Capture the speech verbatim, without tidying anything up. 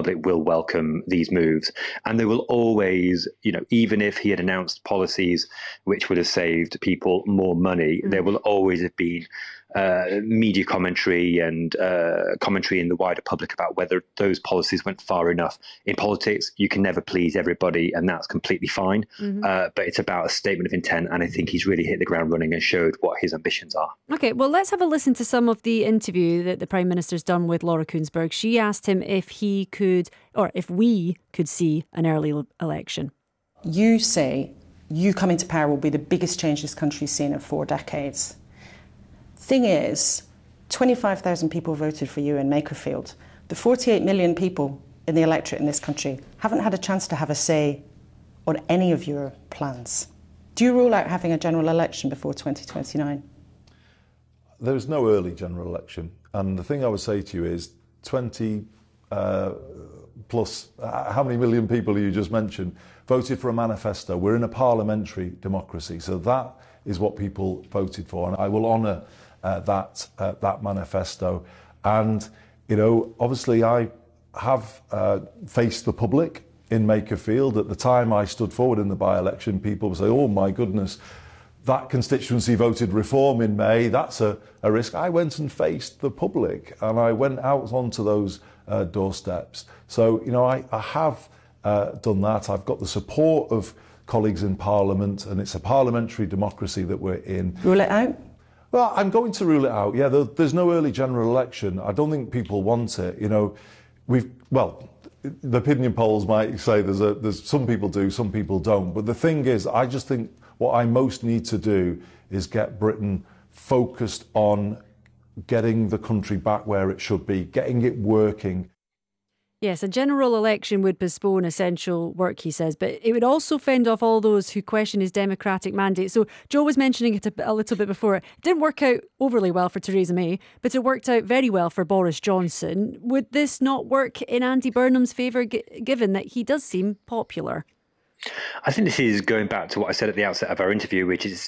public will welcome these moves. And they will always, you know, even if he had announced policies which would have saved people more money, mm. there will always have been uh, media commentary and uh, commentary in the wider public about whether those policies went far enough. In politics, you can never please everybody, and that's completely fine. Mm-hmm. Uh, but it's about a statement of intent, and I think he's really hit the ground running and showed what his ambitions are. Okay, well, let's have a listen to some of the interview that the Prime Minister's done with Laura Kuenssberg. She asked him if he could, or if we could see an early election. You say you coming to power will be the biggest change this country's seen in four decades. Thing is, twenty-five thousand people voted for you in Makerfield. The forty-eight million people in the electorate in this country haven't had a chance to have a say on any of your plans. Do you rule out having a general election before twenty twenty-nine? There's no early general election. And the thing I would say to you is twenty uh, plus, uh, how many million people you just mentioned, voted for a manifesto. We're in a parliamentary democracy. So that is what people voted for. And I will honour uh, that, uh, that manifesto. And, you know, obviously I have uh, faced the public in Makerfield. At the time I stood forward in the by-election, people would say, oh my goodness, that constituency voted Reform in May, that's a, a risk. I went and faced the public, and I went out onto those uh, doorsteps. So, you know, I, I have uh, done that. I've got the support of colleagues in Parliament, and it's a parliamentary democracy that we're in. Rule it out? Well, I'm going to rule it out. Yeah, there, there's no early general election. I don't think people want it. You know, we've, well, the opinion polls might say there's a, there's some people do, some people don't. But the thing is, I just think what I most need to do is get Britain focused on getting the country back where it should be, getting it working. Yes, a general election would postpone essential work, he says, but it would also fend off all those who question his democratic mandate. So Joe was mentioning it a, a little bit before. It didn't work out overly well for Theresa May, but it worked out very well for Boris Johnson. Would this not work in Andy Burnham's favour, g- given that he does seem popular? I think this is going back to what I said at the outset of our interview, which is